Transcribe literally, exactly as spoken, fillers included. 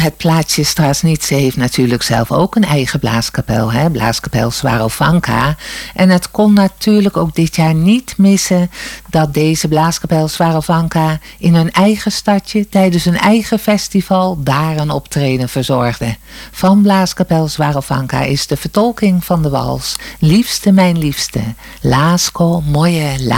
het plaatsje Strasnice heeft natuurlijk zelf ook een eigen blaaskapel. Hè? Blaaskapel Swarovanka. En het kon natuurlijk ook dit jaar niet missen dat deze blaaskapel Swarovanka in hun eigen stadje tijdens hun eigen festival daar een optreden verzorgde. Van blaaskapel Swarovanka is de vertolking van de wals Liefste mijn liefste, Lásko moje